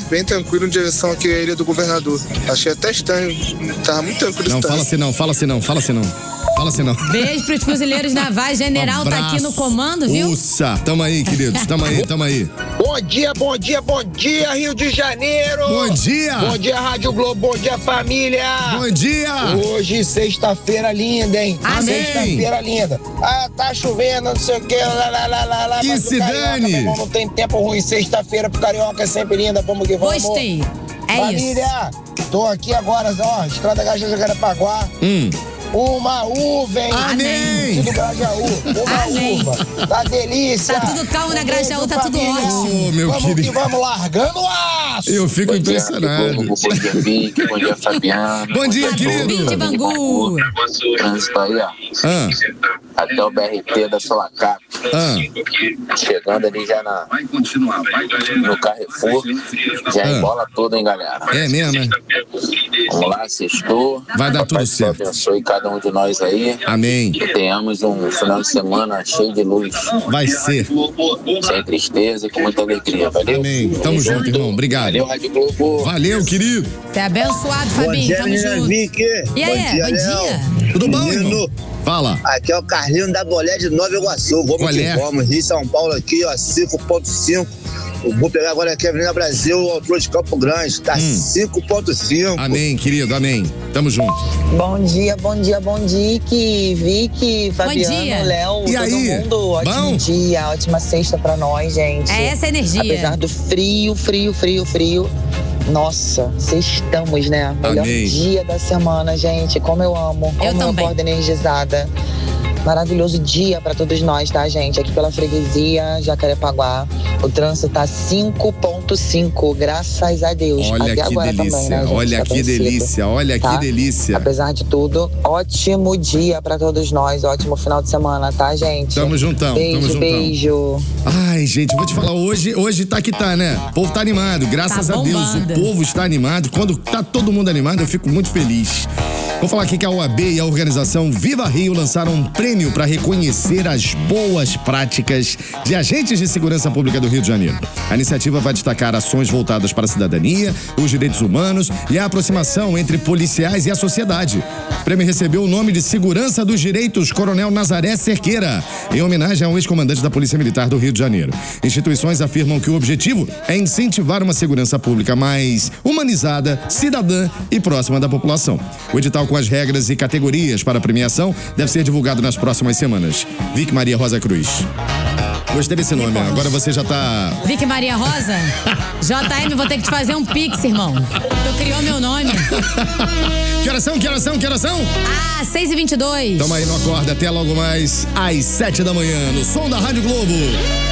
bem tranquilo em direção aqui à Ilha do Governador. Achei até estranho, tava muito tranquilo. Não, fala assim não. Fala assim não. Beijo pros fuzileiros navais, general tá aqui no comando, viu? Uça, tamo aí, queridos, tamo aí. Bom dia, Rio de Janeiro! Bom dia! Bom dia, Rádio Globo, bom dia, família! Bom dia! Hoje, sexta-feira linda, hein? Amém! Sexta-feira linda. Ah, tá chovendo, não sei o que, lá. Que se dane! Meu irmão, não tem tempo ruim, sexta-feira pro Carioca é sempre linda, vamos que vamos. Gostei, família, tô aqui agora, ó, Estrada Gaja Jacarepaguá. Uma uva, hein? Amém! Do Grajaú. Uva. Tá delícia. Tá tudo calmo na Grajaú, tá tudo ótimo. Oh, meu querido. Que vamos largando o aço. Eu fico impressionado. Bom dia, Vic. Bom dia, Fabiano. Bom dia, querido. Vim de Bangu. Trânsito aí, ó. Até o BRT da Solacap. Chegando ali já no Carrefour. Já embola tudo, hein, galera? É mesmo, né? Vamos lá, sextou. Vai dar tudo certo. Deus abençoe cada um de nós aí. Amém. Que tenhamos um final de semana cheio de luz. Vai ser. Sem tristeza e com muita alegria. Valeu? Amém. Tamo junto, irmão. Obrigado. Valeu, Rádio Globo. Valeu, querido. Você é abençoado, Fabinho. Tamo junto. Vic. E aí, bom dia. Tudo bom, irmão? Fala. Aqui é o Carlinho da Bolé de Nova Iguaçu. Vamos, Rio São Paulo aqui, ó, 5.5. Eu vou pegar agora aqui a Avenida Brasil, altura de Campo Grande, tá 5.5. Amém, querido, amém. Tamo junto. Bom dia, Vic, Fabiano, Léo, todo mundo. Ótimo dia, ótima sexta pra nós, gente. É essa energia. Apesar do frio. Nossa, sextamos, né? Melhor dia da semana, gente. Como eu amo. Como eu acordo energizada. Maravilhoso dia pra todos nós, tá, gente? Aqui pela freguesia Jacarepaguá. O trânsito tá 5.5, graças a Deus. Olha até que agora delícia, também, né, gente? olha tá que delícia, olha que delícia. Apesar de tudo, ótimo dia pra todos nós, ótimo final de semana, tá, gente? Tamo juntão, beijo. Ai, gente, vou te falar, hoje tá que tá, né? O povo tá animado, graças a Deus, o povo está animado. Quando tá todo mundo animado, eu fico muito feliz. Vou falar aqui que a OAB e a organização Viva Rio lançaram um prêmio para reconhecer as boas práticas de agentes de segurança pública do Rio de Janeiro. A iniciativa vai destacar ações voltadas para a cidadania, os direitos humanos e a aproximação entre policiais e a sociedade. O prêmio recebeu o nome de Segurança dos Direitos Coronel Nazaré Cerqueira, em homenagem ao ex-comandante da Polícia Militar do Rio de Janeiro. Instituições afirmam que o objetivo é incentivar uma segurança pública mais humanizada, cidadã e próxima da população. O edital com as regras e categorias para a premiação deve ser divulgado nas próximas semanas. Vic Maria Rosa Cruz. Gostei desse nome, agora você já tá... Vic Maria Rosa? JM, vou ter que te fazer um pix, irmão. Tu criou meu nome. Que oração? 6h22. Tamo aí no Acorda, até logo mais às 7 da manhã, no som da Rádio Globo.